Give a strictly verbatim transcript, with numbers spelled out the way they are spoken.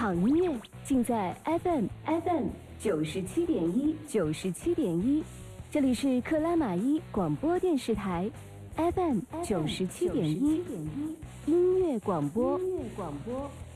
好音乐尽在 F M F M 九十七点一九十七点一，这里是克拉玛依广播电视台 F M 九十七点一音乐广播。音乐广播。